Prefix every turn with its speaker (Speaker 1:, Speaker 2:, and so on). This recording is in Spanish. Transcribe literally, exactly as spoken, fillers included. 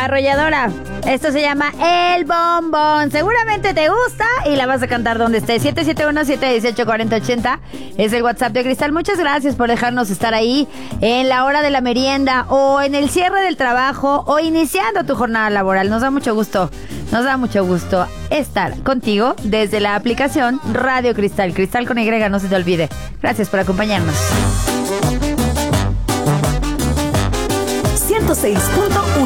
Speaker 1: Arrolladora. Esto se llama El Bombón. Seguramente te gusta y la vas a cantar donde estés. siete siete uno, siete uno ocho, cuatro cero ocho cero es el WhatsApp de Cristal. Muchas gracias por dejarnos estar ahí en la hora de la merienda o en el cierre del trabajo o iniciando tu jornada laboral. Nos da mucho gusto, nos da mucho gusto estar contigo desde la aplicación Radio Cristal. Cristal con Y, no se te olvide. Gracias por acompañarnos.
Speaker 2: ciento seis punto uno